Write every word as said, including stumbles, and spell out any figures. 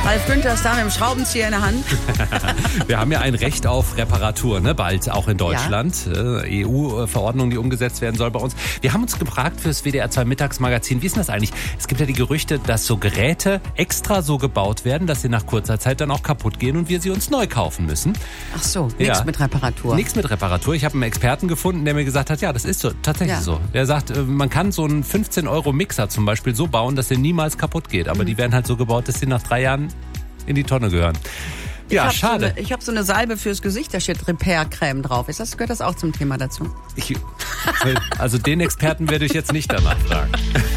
Ralf Günther ist da mit dem Schraubenzieher in der Hand. Wir haben ja ein Recht auf Reparatur, ne? Bald auch in Deutschland. Ja. Äh, E U-Verordnung, die umgesetzt werden soll bei uns. Wir haben uns gefragt fürs W D R zwei Mittagsmagazin, wie ist denn das eigentlich? Es gibt ja die Gerüchte, dass so Geräte extra so gebaut werden, dass sie nach kurzer Zeit dann auch kaputt gehen und wir sie uns neu kaufen müssen. Ach so, nichts ja. mit Reparatur. Nichts mit Reparatur. Ich habe einen Experten gefunden, der mir gesagt hat, ja, das ist so, tatsächlich ja. so. Der sagt, man kann so einen fünfzehn Euro Mixer zum Beispiel so bauen, dass der niemals kaputt geht. Aber mhm. die werden halt so gebaut, dass sie nach drei Jahren in die Tonne gehören. Ja, ich schade. So eine, ich habe so eine Salbe fürs Gesicht, da steht Repair-Creme drauf. Ist das, gehört das auch zum Thema dazu? Ich, also den Experten werde ich jetzt nicht danach fragen.